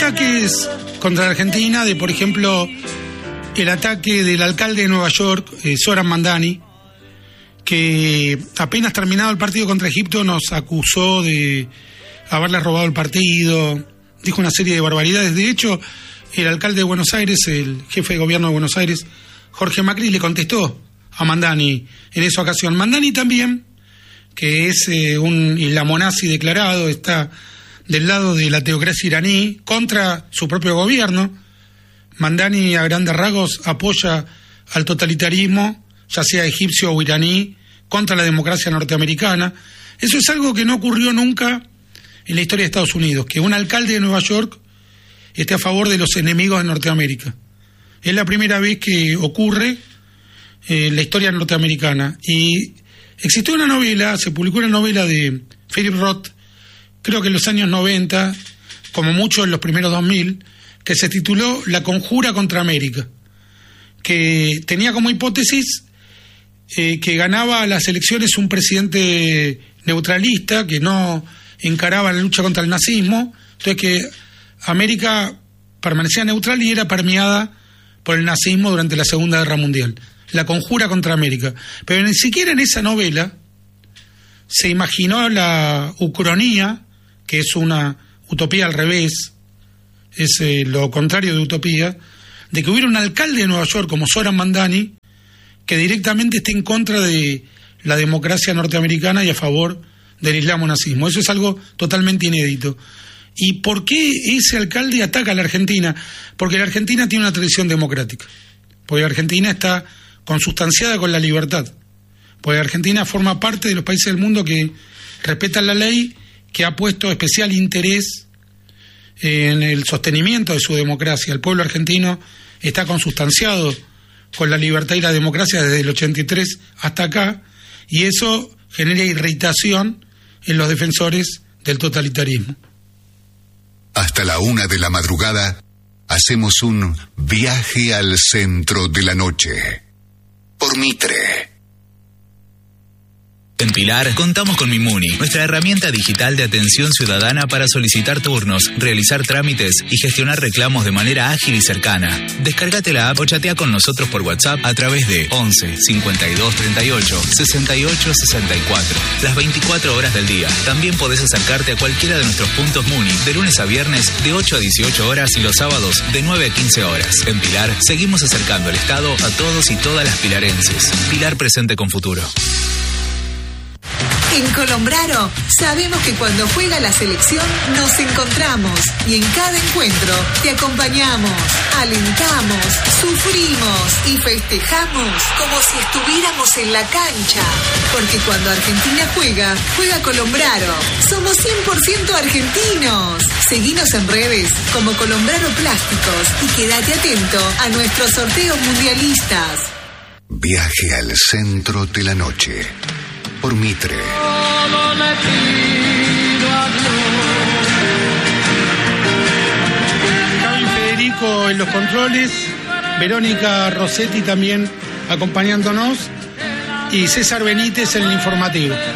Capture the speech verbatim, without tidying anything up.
ataques contra Argentina, de por ejemplo el ataque del alcalde de Nueva York, eh, Zoran Mandani, que apenas terminado el partido contra Egipto nos acusó de haberle robado el partido, dijo una serie de barbaridades. De hecho, el alcalde de Buenos Aires, el jefe de gobierno de Buenos Aires, Jorge Macri, le contestó a Mandani en esa ocasión. Mandani también, que es eh, un islamonazi declarado, está del lado de la teocracia iraní contra su propio gobierno. Mandani, a grandes rasgos, apoya al totalitarismo, ya sea egipcio o iraní, contra la democracia norteamericana. Eso es algo que no ocurrió nunca en la historia de Estados Unidos, que un alcalde de Nueva York esté a favor de los enemigos de Norteamérica. Es la primera vez que ocurre en la historia norteamericana. Y existió una novela, se publicó una novela de Philip Roth, creo que en los años noventa, como mucho en los primeros dos mil, que se tituló La conjura contra América, que tenía como hipótesis eh, que ganaba las elecciones un presidente neutralista, que no encaraba la lucha contra el nazismo, entonces que América permanecía neutral y era permeada por el nazismo durante la Segunda Guerra Mundial. La conjura contra América. Pero ni siquiera en esa novela se imaginó la ucronía, que es una utopía al revés, es eh, lo contrario de utopía, de que hubiera un alcalde de Nueva York como Zoran Mandani que directamente esté en contra de la democracia norteamericana y a favor del islamo-nazismo. Eso es algo totalmente inédito. ¿Y por qué ese alcalde ataca a la Argentina? Porque la Argentina tiene una tradición democrática, porque la Argentina está consustanciada con la libertad, porque la Argentina forma parte de los países del mundo que respetan la ley, que ha puesto especial interés en el sostenimiento de su democracia. El pueblo argentino está consustanciado con la libertad y la democracia desde el ochenta y tres hasta acá, y eso genera irritación en los defensores del totalitarismo. Hasta la una de la madrugada hacemos un viaje al centro de la noche. Por Mitre. En Pilar contamos con Mimuni, nuestra herramienta digital de atención ciudadana para solicitar turnos, realizar trámites y gestionar reclamos de manera ágil y cercana. Descárgate la app o chatea con nosotros por WhatsApp a través de once cincuenta y dos treinta y ocho sesenta y ocho sesenta y cuatro. Las veinticuatro horas del día. También podés acercarte a cualquiera de nuestros puntos Muni de lunes a viernes de ocho a dieciocho horas y los sábados de nueve a quince horas. En Pilar seguimos acercando el Estado a todos y todas las pilarenses. Pilar presente con futuro. En Colombraro sabemos que cuando juega la selección nos encontramos y en cada encuentro te acompañamos, alentamos, sufrimos y festejamos como si estuviéramos en la cancha. Porque cuando Argentina juega, juega Colombraro. Somos cien por ciento argentinos. Seguinos en redes como Colombraro Plásticos y quédate atento a nuestros sorteos mundialistas. Viaje al centro de la noche. Por Mitre. Javi Federico en los controles, Verónica Rossetti también acompañándonos y César Benítez en el informativo.